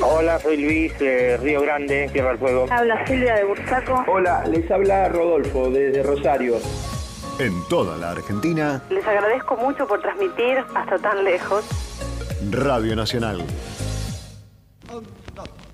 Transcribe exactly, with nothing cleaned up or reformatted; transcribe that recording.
Hola, soy Luis de Río Grande, Tierra del Fuego. Habla Silvia de Bursaco. Hola, les habla Rodolfo desde Rosario. En toda la Argentina, Les agradezco mucho por transmitir hasta tan lejos. Radio Nacional. Un, dos.